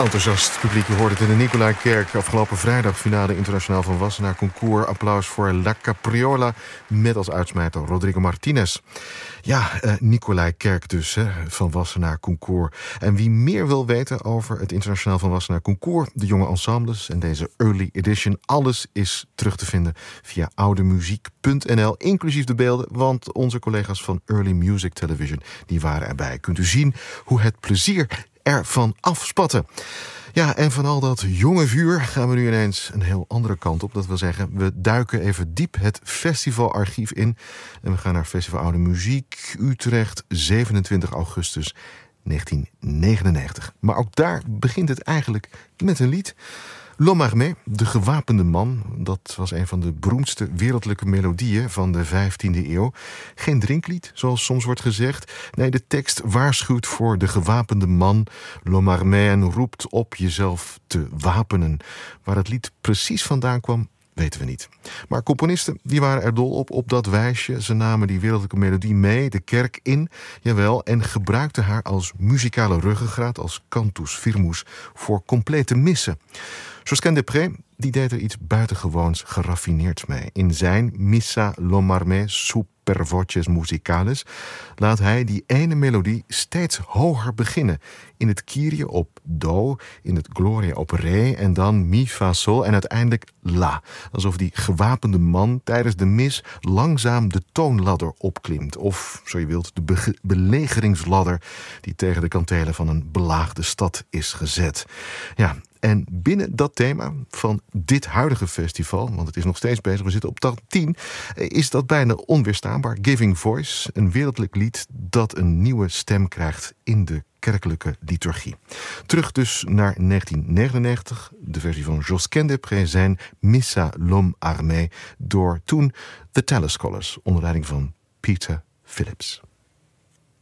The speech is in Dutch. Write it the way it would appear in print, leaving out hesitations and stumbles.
Enthousiast publiek, je hoort het in de Nicolaïkerk. Afgelopen vrijdag finale internationaal van Wassenaar Concours. Applaus voor La Capriola met als uitsmijter Rodrigo Martinez. Ja, Nicolaïkerk dus, van Wassenaar Concours. En wie meer wil weten over het internationaal van Wassenaar Concours, de jonge ensembles en deze early edition, alles is terug te vinden via oudemuziek.nl, inclusief de beelden, want onze collega's van Early Music Television, die waren erbij. Kunt u zien hoe het plezier ervan afspatten. Ja, en van al dat jonge vuur gaan we nu ineens een heel andere kant op. Dat wil zeggen, we duiken even diep het festivalarchief in. En we gaan naar Festival Oude Muziek, Utrecht, 27 augustus 1999. Maar ook daar begint het eigenlijk met een lied. L'Homme Armé, de gewapende man, dat was een van de beroemdste wereldlijke melodieën van de 15e eeuw. Geen drinklied, zoals soms wordt gezegd. Nee, de tekst waarschuwt voor de gewapende man, L'Homme Armé, en roept op jezelf te wapenen. Waar het lied precies vandaan kwam, weten we niet. Maar componisten die waren er dol op dat wijsje. Ze namen die wereldlijke melodie mee, de kerk in, jawel, en gebruikten haar als muzikale ruggengraat, als cantus firmus, voor complete missen. Josquin des Prez, die deed er iets buitengewoons geraffineerd mee. In zijn Missa L'Homme Armé super voces musicales laat hij die ene melodie steeds hoger beginnen. In het Kyrie op Do, in het Gloria op Re en dan Mi Fa Sol en uiteindelijk La. Alsof die gewapende man tijdens de mis langzaam de toonladder opklimt. Of, zo je wilt, de belegeringsladder die tegen de kantelen van een belaagde stad is gezet. Ja, en binnen dat thema van dit huidige festival, want het is nog steeds bezig, we zitten op dag 10, is dat bijna onweerstaanbaar. Giving Voice, een wereldlijk lied dat een nieuwe stem krijgt in de kerkelijke liturgie. Terug dus naar 1999, de versie van Josquin des Prez, zijn Missa L'Homme Armé, door toen The Talis Scholars, onder leiding van Peter Phillips.